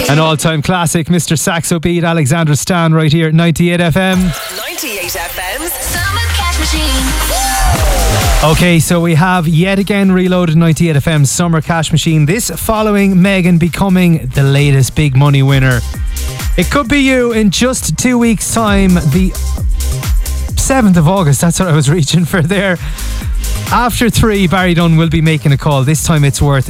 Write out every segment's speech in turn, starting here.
An all-time classic, Mr. Saxo Beat, Alexandra Stan, right here at 98 FM. 98 FM's Summer Cash Machine. Okay, so we have yet again reloaded 98 FM's Summer Cash Machine. This following Megan becoming the latest big money winner. It could be you in just 2 weeks' time, the 7th of August. That's what I was reaching for there. After 3, Barry Dunn will be making a call. This time it's worth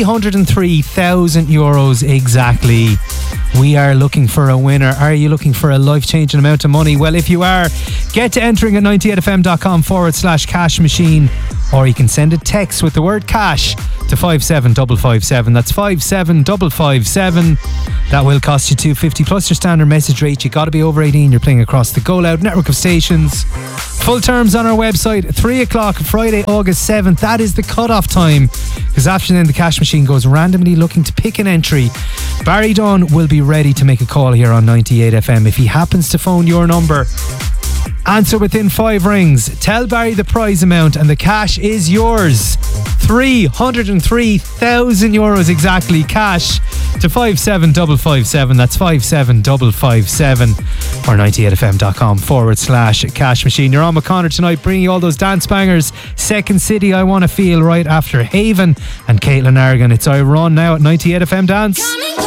€303,000 exactly. We are looking for a winner. Are you looking for a life-changing amount of money? Well, if you are, get to entering at 98fm.com/cash machine, or you can send a text with the word cash to 57557. That's 57557. That will cost you $2.50 plus your standard message rate. You got to be over 18. You're playing across the Go Loud network of stations. Full terms on our website. 3 o'clock Friday, August 7th. That is the cut-off time, because after then the cash machine goes randomly looking to pick an entry. Barry Dunn will be ready to make a call here on 98 FM. If he happens to phone your number, answer within 5 rings. Tell Barry the prize amount and the cash is yours. €303,000 exactly, cash to 57557. That's 57557 or 98fm.com/cash machine. You're on with Connor tonight, bringing you all those dance bangers. Second City, I Wanna Feel, right after Haven and Caitlin Argan. It's I Run now at 98 FM Dance.